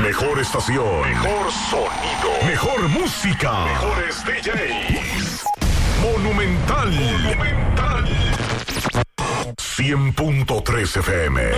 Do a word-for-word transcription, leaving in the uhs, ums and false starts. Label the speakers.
Speaker 1: mejor estación. Mejor sonido. Mejor música. Mejores D Js. Monumental. Monumental. cien punto tres F M.